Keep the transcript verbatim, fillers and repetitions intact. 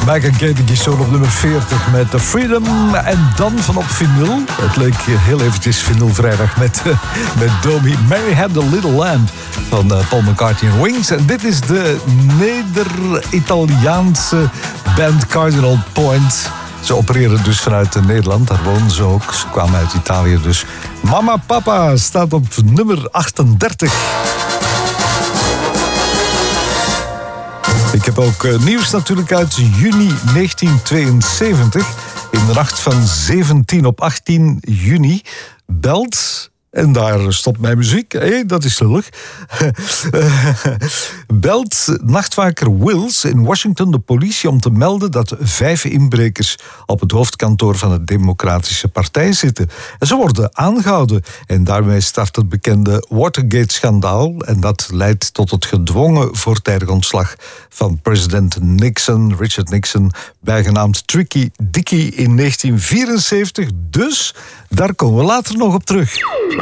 Megan Gaither stond op nummer veertig met The Freedom. En dan van op vinyl. Het leek heel eventjes vinylvrijdag met, uh, met Domi. Mary Had a Little Lamb van uh, Paul McCartney en Wings. En dit is de Neder-Italiaanse band Cardinal Point. Ze opereren dus vanuit Nederland, daar wonen ze ook. Ze kwamen uit Italië dus. Mama Papa staat op nummer achtendertig. Ik heb ook uh, nieuws natuurlijk uit juni negentien tweeënzeventig. In de nacht van zeventien op achttien juni belt... En daar stopt mijn muziek. Hey, dat is lullig. Belt nachtwaker Wills in Washington de politie om te melden dat vijf inbrekers op het hoofdkantoor van de Democratische Partij zitten. En ze worden aangehouden. En daarmee start het bekende Watergate-schandaal. En dat leidt tot het gedwongen voortijdig ontslag van president Nixon, Richard Nixon, bijgenaamd Tricky Dicky in negentien vierenzeventig. Dus daar komen we later nog op terug.